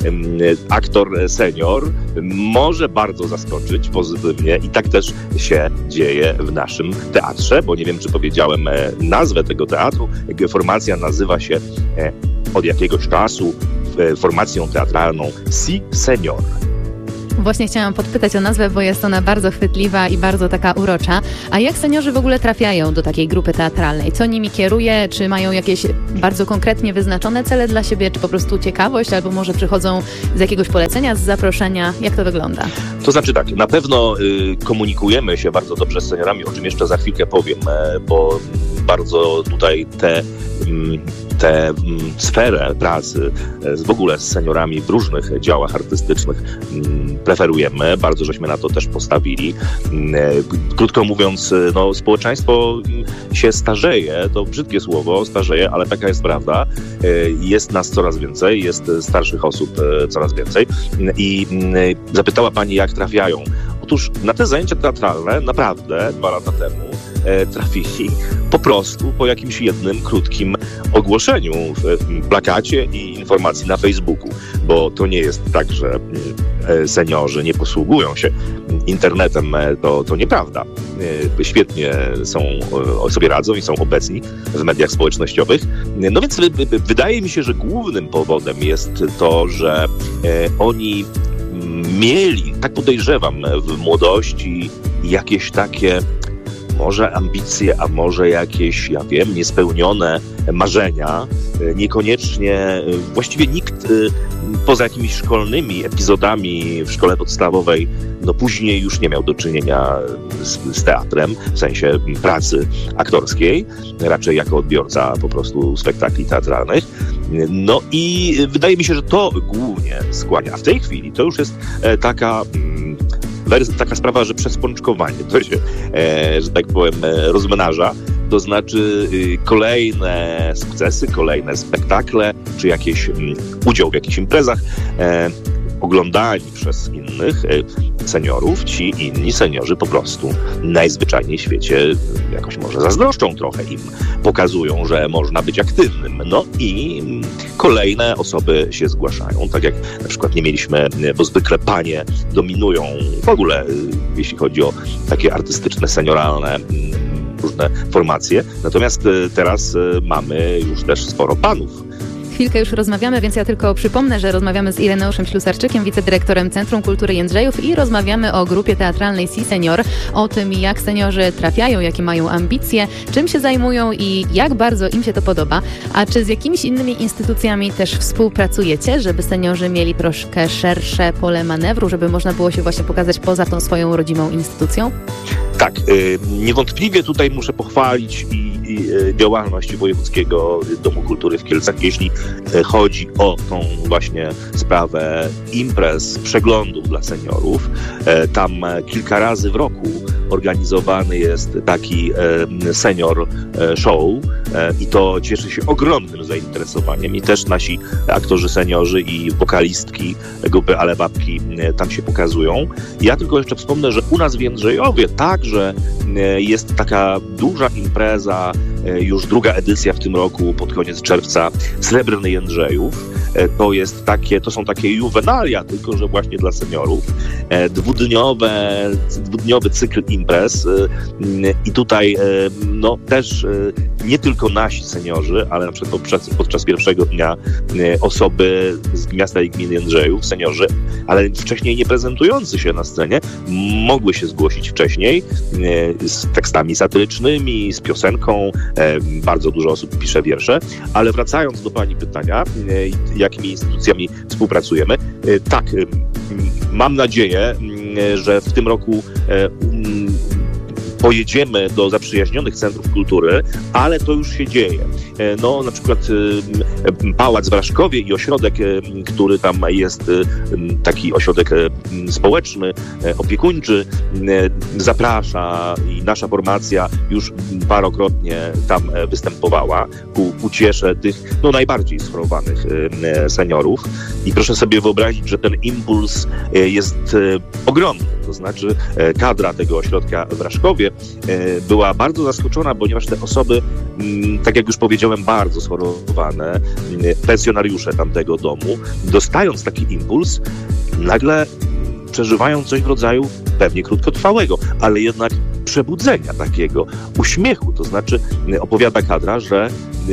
Speaker 11: Aktor senior może bardzo zaskoczyć pozytywnie i tak też się dzieje w naszym teatrze, bo nie wiem, czy powiedziałem nazwę tego teatru. Formacja nazywa się od jakiegoś czasu formacją teatralną Si Senior.
Speaker 10: Właśnie chciałam podpytać o nazwę, bo jest ona bardzo chwytliwa i bardzo taka urocza. A jak seniorzy w ogóle trafiają do takiej grupy teatralnej? Co nimi kieruje? Czy mają jakieś bardzo konkretnie wyznaczone cele dla siebie? Czy po prostu ciekawość? Albo może przychodzą z jakiegoś polecenia, z zaproszenia? Jak to wygląda?
Speaker 11: To znaczy tak, na pewno y, komunikujemy się bardzo dobrze z seniorami, o czym jeszcze za chwilkę powiem, e, bo bardzo tutaj te... Mm, tę sferę pracy w ogóle z seniorami w różnych działach artystycznych preferujemy. Bardzo żeśmy na to też postawili. Krótko mówiąc, no, społeczeństwo się starzeje, to brzydkie słowo, starzeje, ale taka jest prawda. Jest nas coraz więcej, jest starszych osób coraz więcej. I zapytała pani, jak trafiają. Otóż na te zajęcia teatralne naprawdę dwa lata temu e, trafili po prostu po jakimś jednym krótkim ogłoszeniu w, w plakacie i informacji na Facebooku, bo to nie jest tak, że e, seniorzy nie posługują się internetem, e, to, to nieprawda. E, świetnie są, e, sobie radzą i są obecni w mediach społecznościowych. No więc w, w, wydaje mi się, że głównym powodem jest to, że e, oni mieli, tak podejrzewam, w młodości jakieś takie może ambicje, a może jakieś, ja wiem, niespełnione marzenia. Niekoniecznie, właściwie nikt poza jakimiś szkolnymi epizodami w szkole podstawowej, no później już nie miał do czynienia z, z teatrem, w sensie pracy aktorskiej, raczej jako odbiorca po prostu spektakli teatralnych. No i wydaje mi się, że to głównie skłania. A w tej chwili to już jest taka... taka sprawa, że przespączkowanie to się, e, że tak powiem, rozmnaża, to znaczy y, kolejne sukcesy, kolejne spektakle, czy jakiś um, udział w jakichś imprezach, e, oglądani przez innych e, seniorów, ci inni seniorzy po prostu najzwyczajniej w świecie jakoś może zazdroszczą trochę im, pokazują, że można być aktywnym. No i kolejne osoby się zgłaszają, tak jak na przykład nie mieliśmy, bo zwykle panie dominują w ogóle, jeśli chodzi o takie artystyczne, senioralne różne formacje, natomiast teraz mamy już też sporo panów.
Speaker 10: Chwilkę już rozmawiamy, więc ja tylko przypomnę, że rozmawiamy z Ireneuszem Ślusarczykiem, wicedyrektorem Centrum Kultury Jędrzejów i rozmawiamy o grupie teatralnej Si Senior, o tym, jak seniorzy trafiają, jakie mają ambicje, czym się zajmują i jak bardzo im się to podoba. A czy z jakimiś innymi instytucjami też współpracujecie, żeby seniorzy mieli troszkę szersze pole manewru, żeby można było się właśnie pokazać poza tą swoją rodzimą instytucją?
Speaker 11: Tak, niewątpliwie tutaj muszę pochwalić i działalność Wojewódzkiego Domu Kultury w Kielcach, jeśli chodzi o tą właśnie sprawę imprez, przeglądów dla seniorów. Tam kilka razy w roku organizowany jest taki e, senior e, show e, i to cieszy się ogromnym zainteresowaniem i też nasi aktorzy seniorzy i wokalistki grupy Ale Babki e, tam się pokazują. Ja tylko jeszcze wspomnę, że u nas w Jędrzejowie także e, jest taka duża impreza, e, już druga edycja w tym roku pod koniec czerwca, Srebrny Jędrzejów. E, to jest takie, to są takie juwenalia, tylko że właśnie dla seniorów. E, dwudniowe, dwudniowy cykl imprez e, i tutaj e, no też e, nie tylko nasi seniorzy, ale na przykład podczas, podczas pierwszego dnia e, osoby z miasta i gminy Jędrzejów, seniorzy, ale wcześniej nie prezentujący się na scenie, mogły się zgłosić wcześniej e, z tekstami satyrycznymi, z piosenką. E, bardzo dużo osób pisze wiersze, ale wracając do pani pytania, e, jakimi instytucjami współpracujemy, e, tak, e, mam nadzieję, e, że w tym roku e, um, pojedziemy do zaprzyjaźnionych centrów kultury, ale to już się dzieje. No, na przykład Pałac w Raszkowie i ośrodek, który tam jest, taki ośrodek społeczny, opiekuńczy, zaprasza i nasza formacja już parokrotnie tam występowała ku uciesze tych no, najbardziej schorowanych seniorów. I proszę sobie wyobrazić, że ten impuls jest ogromny. To znaczy kadra tego ośrodka w Raszkowie była bardzo zaskoczona, ponieważ te osoby, tak jak już powiedziałem, bardzo schorowane, pensjonariusze tamtego domu, dostając taki impuls, nagle przeżywają coś w rodzaju pewnie krótkotrwałego, ale jednak przebudzenia takiego, uśmiechu. To znaczy opowiada kadra, że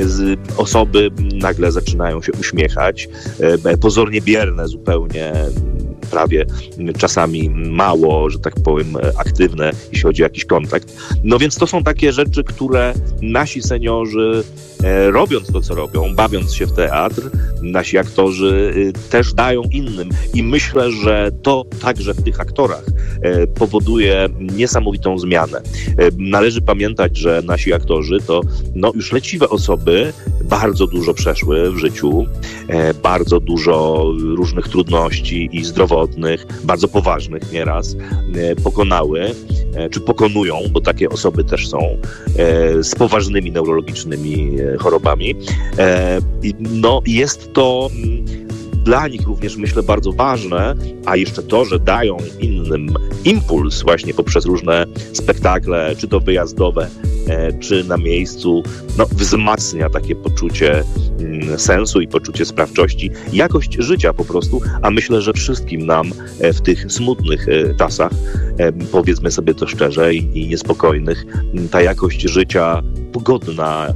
Speaker 11: osoby nagle zaczynają się uśmiechać, pozornie bierne zupełnie, prawie czasami mało, że tak powiem, aktywne, jeśli chodzi o jakiś kontakt. No więc to są takie rzeczy, które nasi seniorzy, e, robiąc to, co robią, bawiąc się w teatr, nasi aktorzy e, też dają innym. I myślę, że to także w tych aktorach e, powoduje niesamowitą zmianę. E, należy pamiętać, że nasi aktorzy to no, już leciwe osoby, bardzo dużo przeszły w życiu, e, bardzo dużo różnych trudności i zdrowotnych, bardzo poważnych nieraz, e, pokonały, e, czy pokonują, bo takie osoby też są, e, z poważnymi neurologicznymi e, chorobami. E, no jest to dla nich również, myślę, bardzo ważne, a jeszcze to, że dają innym impuls właśnie poprzez różne spektakle, czy to wyjazdowe, e, czy na miejscu, no, wzmacnia takie poczucie mm, sensu i poczucie sprawczości, jakość życia po prostu, a myślę, że wszystkim nam e, w tych smutnych e, czasach, e, powiedzmy sobie to szczerze, i, i niespokojnych, ta jakość życia pogodna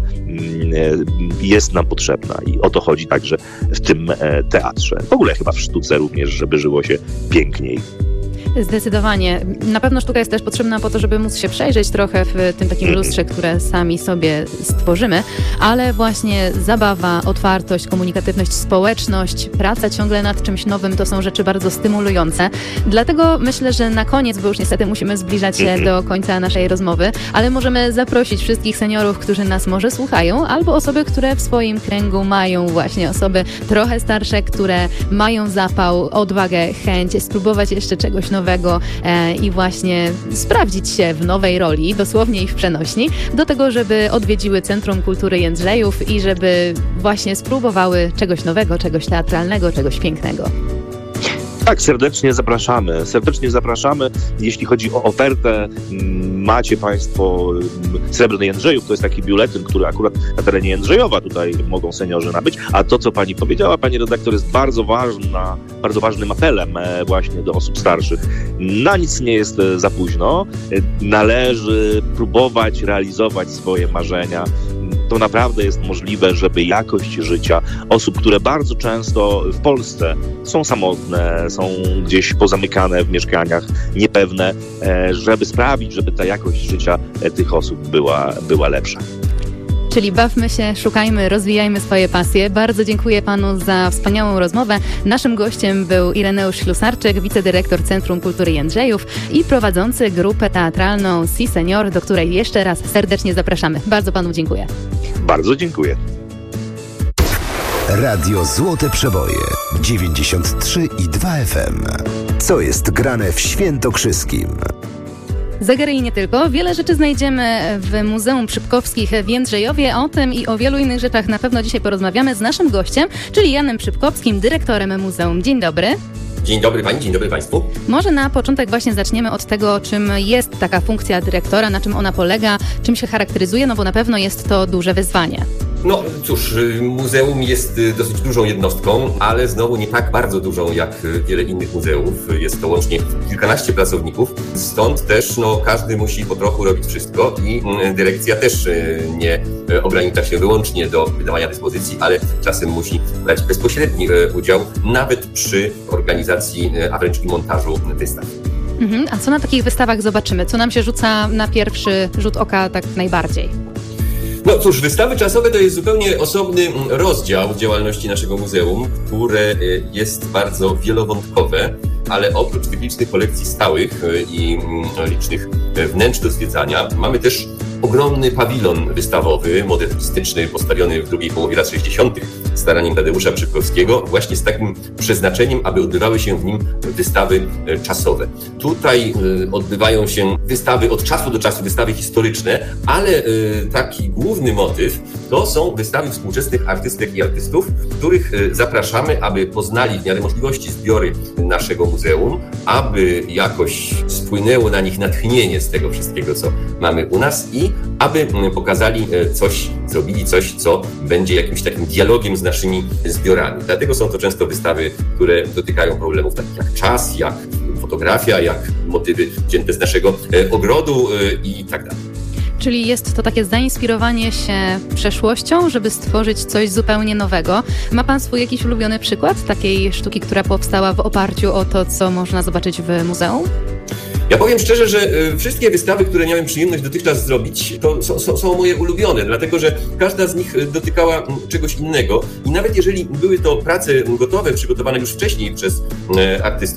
Speaker 11: jest nam potrzebna i o to chodzi także w tym teatrze. W ogóle chyba w sztuce również, żeby żyło się piękniej.
Speaker 10: Zdecydowanie. Na pewno sztuka jest też potrzebna po to, żeby móc się przejrzeć trochę w tym takim lustrze, które sami sobie stworzymy, ale właśnie zabawa, otwartość, komunikatywność, społeczność, praca ciągle nad czymś nowym to są rzeczy bardzo stymulujące. Dlatego myślę, że na koniec, bo już niestety musimy zbliżać się do końca naszej rozmowy, ale możemy zaprosić wszystkich seniorów, którzy nas może słuchają, albo osoby, które w swoim kręgu mają właśnie osoby trochę starsze, które mają zapał, odwagę, chęć spróbować jeszcze czegoś nowego. nowego e, i właśnie sprawdzić się w nowej roli, dosłownie i w przenośni, do tego, żeby odwiedziły Centrum Kultury Jędrzejów i żeby właśnie spróbowały czegoś nowego, czegoś teatralnego, czegoś pięknego.
Speaker 11: Tak, serdecznie zapraszamy. Serdecznie zapraszamy. Jeśli chodzi o ofertę, macie Państwo Srebrny Jędrzejów, to jest taki biuletyn, który akurat na terenie Jędrzejowa tutaj mogą seniorzy nabyć, a to, co Pani powiedziała, Pani redaktor, jest bardzo ważna, bardzo ważnym apelem właśnie do osób starszych. Na nic nie jest za późno. Należy próbować realizować swoje marzenia. To naprawdę jest możliwe, żeby jakość życia osób, które bardzo często w Polsce są samotne, są gdzieś pozamykane w mieszkaniach, niepewne, żeby sprawić, żeby ta jakość życia tych osób była, była lepsza.
Speaker 10: Czyli bawmy się, szukajmy, rozwijajmy swoje pasje. Bardzo dziękuję Panu za wspaniałą rozmowę. Naszym gościem był Ireneusz Ślusarczyk, wicedyrektor Centrum Kultury Jędrzejów i prowadzący grupę teatralną Si Senior, do której jeszcze raz serdecznie zapraszamy. Bardzo Panu dziękuję.
Speaker 11: Bardzo dziękuję.
Speaker 5: Radio Złote Przeboje dziewięćdziesiąt trzy i dwa F M. Co jest grane w Świętokrzyskim?
Speaker 10: Zegary i nie tylko. Wiele rzeczy znajdziemy w Muzeum Przypkowskich w Jędrzejowie. O tym i o wielu innych rzeczach na pewno dzisiaj porozmawiamy z naszym gościem, czyli Janem Przypkowskim, dyrektorem muzeum. Dzień dobry.
Speaker 12: Dzień dobry Pani, dzień dobry Państwu.
Speaker 10: Może na początek właśnie zaczniemy od tego, czym jest taka funkcja dyrektora, na czym ona polega, czym się charakteryzuje, no bo na pewno jest to duże wyzwanie.
Speaker 12: No cóż, muzeum jest dosyć dużą jednostką, ale znowu nie tak bardzo dużą jak wiele innych muzeów. Jest to łącznie kilkanaście pracowników, stąd też no, każdy musi po trochu robić wszystko i dyrekcja też nie ogranicza się wyłącznie do wydawania dyspozycji, ale czasem musi brać bezpośredni udział nawet przy organizacji, a wręcz i montażu wystaw.
Speaker 10: Mhm. A co na takich wystawach zobaczymy? Co nam się rzuca na pierwszy rzut oka tak najbardziej?
Speaker 12: No cóż, wystawy czasowe to jest zupełnie osobny rozdział działalności naszego muzeum, które jest bardzo wielowątkowe, ale oprócz tych licznych kolekcji stałych i licznych wnętrz do zwiedzania, mamy też ogromny pawilon wystawowy, modernistyczny, postawiony w drugiej połowie lat sześćdziesiątych staraniem Tadeusza Przypkowskiego, właśnie z takim przeznaczeniem, aby odbywały się w nim wystawy czasowe. Tutaj odbywają się wystawy od czasu do czasu, wystawy historyczne, ale taki główny motyw to są wystawy współczesnych artystek i artystów, których zapraszamy, aby poznali w miarę możliwości zbiory naszego muzeum, aby jakoś spłynęło na nich natchnienie z tego wszystkiego, co mamy u nas i aby pokazali coś, zrobili coś, co będzie jakimś takim dialogiem z naszymi zbiorami. Dlatego są to często wystawy, które dotykają problemów takich jak czas, jak fotografia, jak motywy wzięte z naszego ogrodu i tak dalej.
Speaker 10: Czyli jest to takie zainspirowanie się przeszłością, żeby stworzyć coś zupełnie nowego. Ma Pan swój jakiś ulubiony przykład takiej sztuki, która powstała w oparciu o to, co można zobaczyć w muzeum?
Speaker 12: Ja powiem szczerze, że wszystkie wystawy, które miałem przyjemność dotychczas zrobić, to są, są, są moje ulubione, dlatego że każda z nich dotykała czegoś innego i nawet jeżeli były to prace gotowe, przygotowane już wcześniej przez artystów,